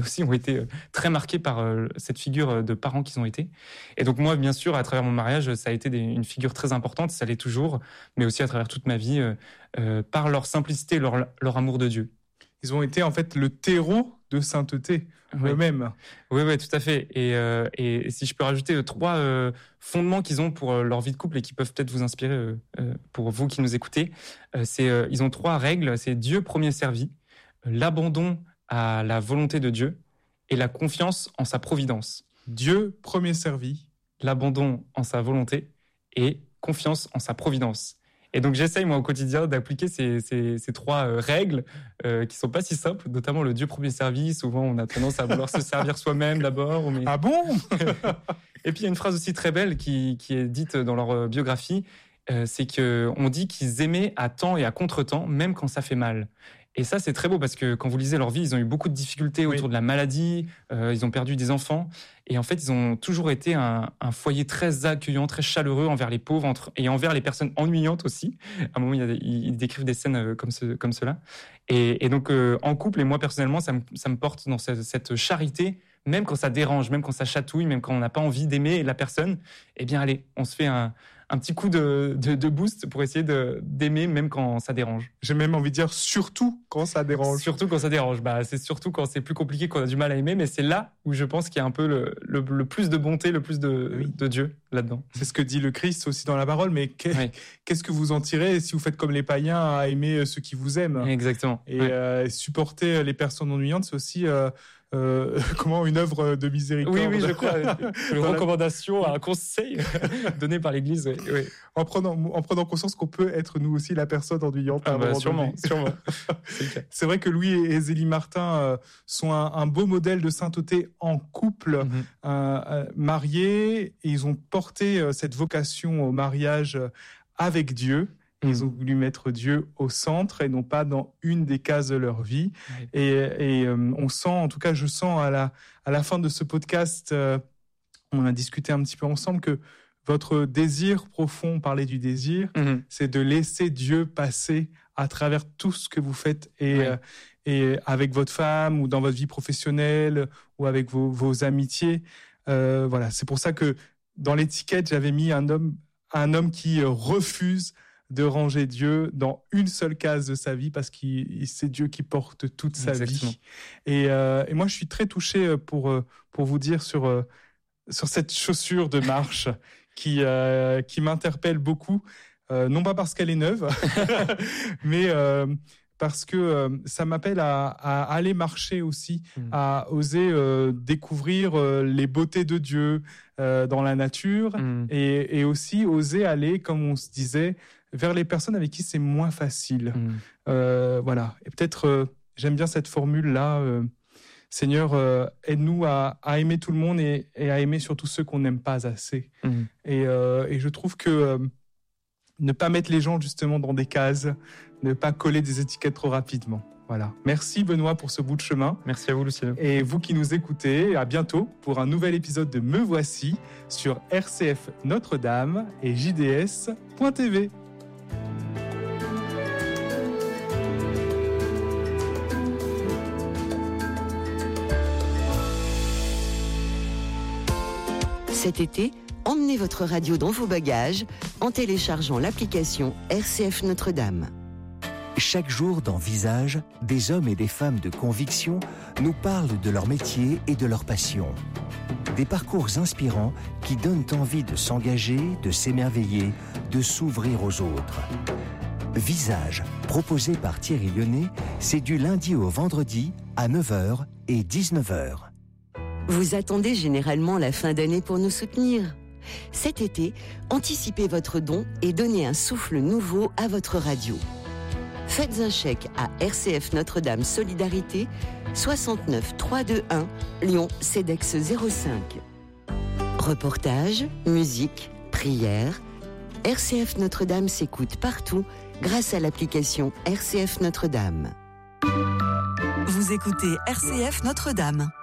aussi ont été très marqués par cette figure de parents qu'ils ont été. Et donc moi, bien sûr, à travers mon mariage, ça a été une figure très importante, ça l'est toujours, mais aussi à travers toute ma vie, par leur simplicité, leur amour de Dieu. Ils ont été en fait le terreau de sainteté eux-mêmes. Oui, tout à fait. Et si je peux rajouter 3 fondements qu'ils ont pour leur vie de couple et qui peuvent peut-être vous inspirer pour vous qui nous écoutez, ils ont 3 règles. C'est Dieu premier servi, l'abandon à la volonté de Dieu et la confiance en sa providence. Dieu premier servi, l'abandon en sa volonté et confiance en sa providence. Et donc j'essaye moi au quotidien d'appliquer ces 3 règles qui sont pas si simples, notamment le Dieu premier servi. Souvent on a tendance à vouloir se servir soi-même d'abord. Mais... Ah bon? Et puis il y a une phrase aussi très belle qui est dite dans leur biographie, c'est qu'on dit qu'ils aimaient à temps et à contre-temps, même quand ça fait mal. Et ça, c'est très beau parce que quand vous lisez leur vie, ils ont eu beaucoup de difficultés autour de la maladie, ils ont perdu des enfants. Et en fait, ils ont toujours été un foyer très accueillant, très chaleureux envers les pauvres et envers les personnes ennuyantes aussi. À un moment, ils décrivent des scènes comme cela. Et donc, en couple, et moi personnellement, ça me porte dans cette charité, même quand ça dérange, même quand ça chatouille, même quand on n'a pas envie d'aimer la personne. Eh bien, allez, on se fait un petit coup de boost pour essayer d'aimer même quand ça dérange. J'ai même envie de dire surtout quand ça dérange. Surtout quand ça dérange. C'est surtout quand c'est plus compliqué, qu'on a du mal à aimer, mais c'est là où je pense qu'il y a un peu le plus de bonté, le plus de Dieu là-dedans. C'est ce que dit le Christ aussi dans la parole, mais qu'est-ce que vous en tirez si vous faites comme les païens à aimer ceux qui vous aiment? Exactement. Et supporter les personnes ennuyantes, c'est aussi... une œuvre de miséricorde. Oui, je crois. Une recommandation, un conseil donné par l'Église. Oui. En prenant conscience qu'on peut être nous aussi la personne ennuyante. Sûrement. C'est vrai que Louis et Zélie Martin sont un beau modèle de sainteté en couple, mariés, et ils ont porté cette vocation au mariage avec Dieu. Ils ont voulu mettre Dieu au centre et non pas dans une des cases de leur vie. Et on sent, en tout cas, je sens à la fin de ce podcast, on a discuté un petit peu ensemble que votre désir profond, on parlait du désir, c'est de laisser Dieu passer à travers tout ce que vous faites et avec votre femme ou dans votre vie professionnelle ou avec vos amitiés. Voilà, c'est pour ça que dans l'étiquette, j'avais mis un homme qui refuse de ranger Dieu dans une seule case de sa vie parce que c'est Dieu qui porte toute sa vie. Et moi, je suis très touché pour vous dire sur cette chaussure de marche qui m'interpelle beaucoup, non pas parce qu'elle est neuve, mais parce que ça m'appelle à aller marcher aussi, à oser découvrir les beautés de Dieu dans la nature et aussi oser aller, comme on se disait, vers les personnes avec qui c'est moins facile. Voilà. Et peut-être, j'aime bien cette formule-là, Seigneur, aide-nous à aimer tout le monde et à aimer surtout ceux qu'on n'aime pas assez. Et je trouve que ne pas mettre les gens justement dans des cases, ne pas coller des étiquettes trop rapidement. Voilà. Merci Benoît pour ce bout de chemin. Merci à vous Luciano. Et vous qui nous écoutez, à bientôt pour un nouvel épisode de Me Voici sur RCF Notre-Dame et JDS.tv. Cet été, emmenez votre radio dans vos bagages en téléchargeant l'application RCF Notre-Dame. Chaque jour dans Visage, des hommes et des femmes de conviction nous parlent de leur métier et de leur passion. Des parcours inspirants qui donnent envie de s'engager, de s'émerveiller, de s'ouvrir aux autres. Visage, proposé par Thierry Lyonnais, c'est du lundi au vendredi à 9h et 19h. Vous attendez généralement la fin d'année pour nous soutenir. Cet été, anticipez votre don et donnez un souffle nouveau à votre radio. Faites un chèque à RCF Notre-Dame Solidarité, 69 321 Lyon CEDEX 05. Reportages, musique, prières, RCF Notre-Dame s'écoute partout grâce à l'application RCF Notre-Dame. Vous écoutez RCF Notre-Dame.